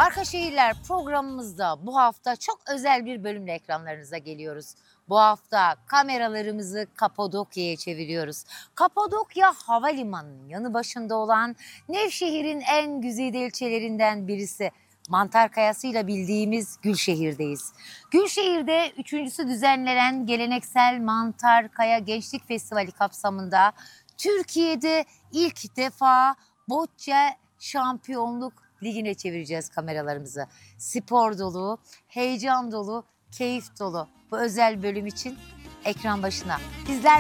Harika Şehirler programımızda bu hafta çok özel bir bölümle ekranlarınıza geliyoruz. Bu hafta kameralarımızı Kapadokya'ya çeviriyoruz. Kapadokya Havalimanı'nın yanı başında olan Nevşehir'in en güzide ilçelerinden birisi. Mantar Kayası'yla bildiğimiz Gülşehir'deyiz. Gülşehir'de üçüncüsü düzenlenen geleneksel Mantar Kaya Gençlik Festivali kapsamında Türkiye'de ilk defa Bocce Şampiyonluk Ligi'ne çevireceğiz kameralarımızı. Spor dolu, heyecan dolu, keyif dolu bu özel bölüm için ekran başına. Bizler